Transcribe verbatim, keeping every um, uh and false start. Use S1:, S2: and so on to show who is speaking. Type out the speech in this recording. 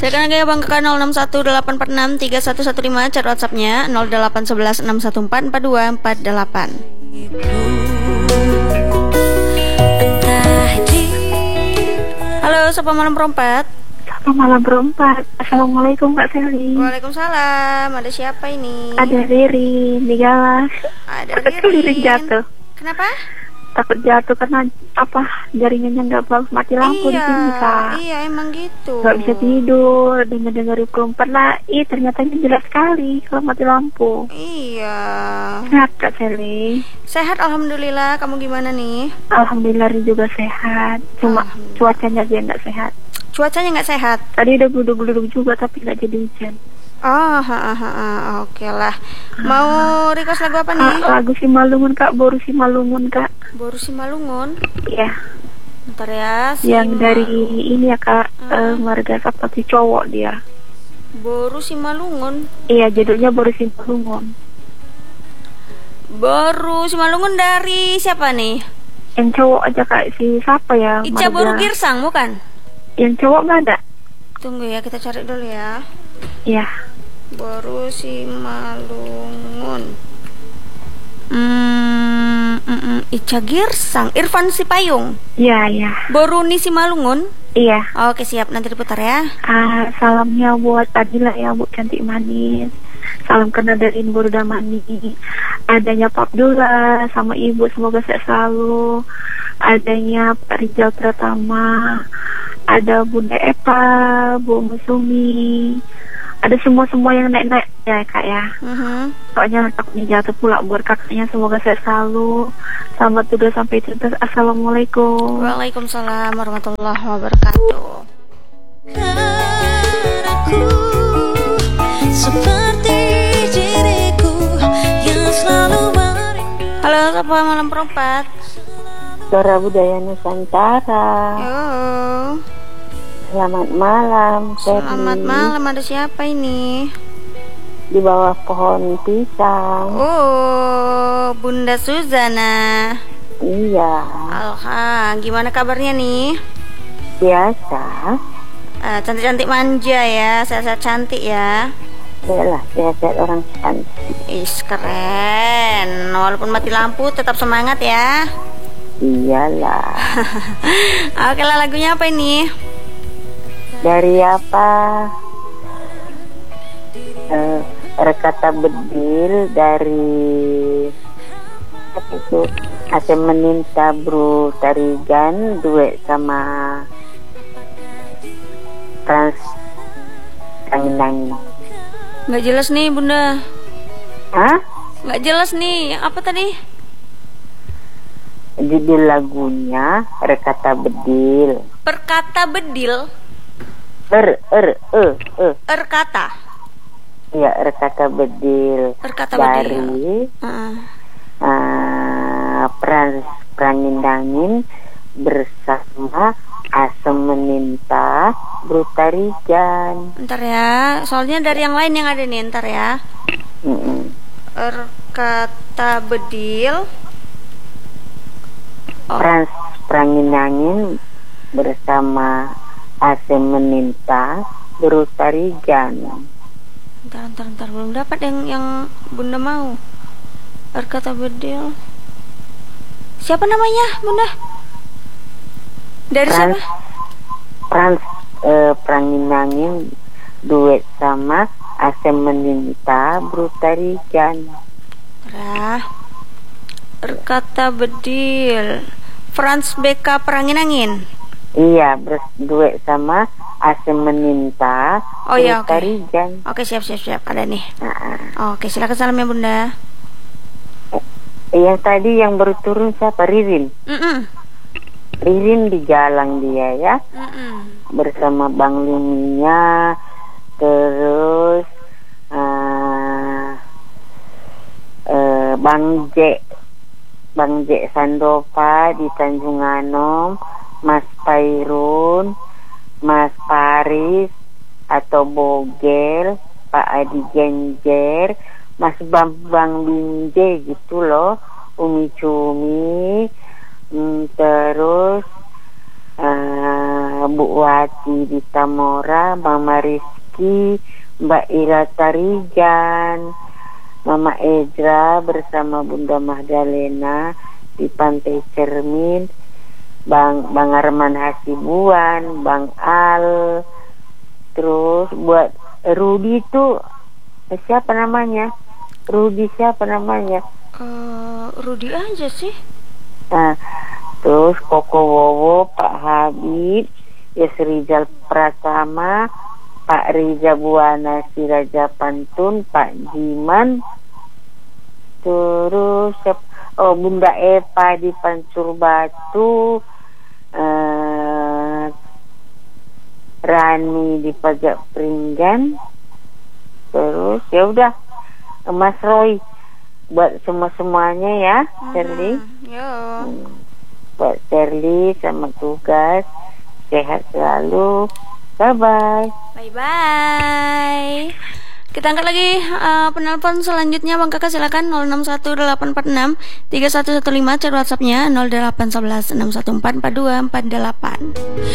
S1: Silakan lagi ya Bang Kakak nol enam satu delapan empat enam tiga satu satu lima, chat WhatsApp-nya nol delapan satu satu enam satu empat empat dua empat delapan. Halo, Sapa Malam Perempat.
S2: Sapa Malam Perempat. Assalamualaikum Kak Seli.
S1: Waalaikumsalam. Ada siapa ini?
S2: Ada Ririn di Galas.
S1: Ada
S2: Takut Ririn jatuh.
S1: Kenapa?
S2: Takut jatuh karena apa, jaringannya nggak bagus, mati lampu
S1: iya,
S2: di sini Kak.
S1: Iya emang gitu.
S2: Nggak bisa tidur, denger dengar perempat lah. Ih ternyata ini jelas sekali kalau mati lampu.
S1: Iya.
S2: Sehat Kak Seli.
S1: Sehat alhamdulillah. Kamu gimana nih?
S2: Alhamdulillah Ririn juga sehat. Cuma cuacanya aja nggak sehat.
S1: Cuacanya nggak sehat.
S2: Tadi udah geluduk-geluduk juga tapi nggak jadi hujan.
S1: Oh, ha, ha, ha. Oke lah. Mau request lagu apa nih?
S2: Ah, lagu Simalungun Kak, Boru Simalungun Kak.
S1: Boru Simalungun.
S2: Iya.
S1: Bentar ya.
S2: Yang dari ini ya Kak,
S1: hmm.
S2: uh, marga seperti cowok dia.
S1: Boru Simalungun.
S2: Iya, judulnya Boru Simalungun.
S1: Boru Simalungun dari siapa nih?
S2: Yang cowok aja Kak, si siapa ya?
S1: Ica Boru Girsang bukan?
S2: Yang cowok nggak ada.
S1: Tunggu ya, kita cari dulu ya.
S2: Iya.
S1: Boru Simalungun. Hmm, mm, mm, Ica Girsang, Irfan Sipayung.
S2: Iya, iya.
S1: Boru ni Simalungun.
S2: Iya.
S1: Oke, siap, nanti diputar ya.
S2: Ah, salamnya buat Adila ya, Bu cantik manis. Salam kenal dari Boru Damani. Adanya Pak Abdullah sama Ibu, semoga sehat selalu. Adanya Pak Rizal Pratama. Ada Bunda Epa, Bu Musumi. Ada semua-semua yang naik-naik ya Kak ya. Uh-huh. Soalnya takutnya jatuh pula buat kakaknya, semoga sehat selalu. Selamat tidur sampai tuntas. Assalamualaikum.
S1: Waalaikumsalam warahmatullahi wabarakatuh. Aku seperti diriku yang selalu merindu. Halo, Sapa Malam Perempat.
S3: Suara Budaya Nusantara.
S1: Yo.
S3: Selamat malam,
S1: Selamat
S3: Ferdi.
S1: malam, ada siapa ini?
S3: Di bawah pohon pisang.
S1: Oh, Bunda Suzana.
S3: Iya.
S1: Alha, gimana kabarnya nih?
S3: Biasa.
S1: Uh, cantik-cantik manja ya, sehat-sehat cantik ya.
S3: Yalah, sehat-sehat orang cantik.
S1: Is, keren. Walaupun mati lampu, tetap semangat ya.
S3: Iyalah.
S1: Oke lah, lagunya apa ini?
S3: Dari apa? Uh, Rekata Bedil dari apa itu? Ase Meninta Bro Tarigan duet sama Trans Angin-Angin.
S1: Nggak jelas nih Bunda.
S3: Hah?
S1: Nggak jelas nih. Yang apa tadi?
S3: Judul lagunya Rekata Bedil.
S1: Perkata bedil.
S3: Er er e e.
S1: Erkata.
S3: Iya, Rekata Bedil.
S1: Perkata
S3: dari
S1: bedil.
S3: Uh, uh, Prans Prangin-Angin bersama Asem Meninta Brutarijan.
S1: Ntar ya, soalnya dari yang lain yang ada nih, ntar ya.
S3: Mm-mm.
S1: Erkata bedil.
S3: Oh. Prans Prangin-Angin bersama Asem Meninta Brutarijan.
S1: Ntar, ntar, ntar, belum dapat yang yang Bunda mau. Erkata bedil. Siapa namanya, Bunda? Dari
S3: Prans,
S1: siapa?
S3: Prans eh, Prangin-Angin duet sama Asem Meninta Brutarijan.
S1: Rah. Erkata bedil. Frans B K Perangin-Angin.
S3: Iya, berduet sama Asem Meninta
S1: Oh iya, oke.
S3: Brutarijan.
S1: Oke, siap, siap, siap. Ada nih.
S3: Nah,
S1: Oke, silakan salam ya Bunda.
S3: eh, yang tadi yang baru turun siapa? Ririn.
S1: Mm-mm.
S3: Ririn di Galang dia ya.
S1: Mm-mm.
S3: Bersama Bang Luminya, terus uh, uh, Bang J Bang J Sandopa di Tanjung Anom, Mas Pairun, Mas Paris atau Bogel, Pak Adi Genjer, Mas Bambang Binje gitu loh, Umi Cumi, hmm, terus uh, uh, Bu Wati di Tamora, Mama Rizky, Mbak Ira Tarigan, Mama Ezra bersama Bunda Magdalena di Pantai Cermin, Bang Bang Arman Hasibuan, Bang Al, terus buat Rudi tuh siapa namanya? Rudi siapa namanya?
S1: Uh, Rudi aja sih.
S3: Nah, terus Koko Wowo, Pak Habib, Yesrizal Pratama, Pak Riza Buana Siraja Pantun, Pak Jiman, terus oh Bunda Eva di Pancur Batu, eh, Rani di Pajak Pringgan, terus ya udah Mas Roy buat semua semuanya ya, Shirley.
S1: Yo.
S3: Buat Shirley sama tugas, sehat selalu. Bye bye.
S1: Bye bye. Kita angkat lagi uh, penelpon selanjutnya, Bang Kakak silakan nol enam satu delapan empat enam tiga satu satu lima, chat WhatsApp-nya nol delapan satu satu enam satu empat empat dua empat delapan.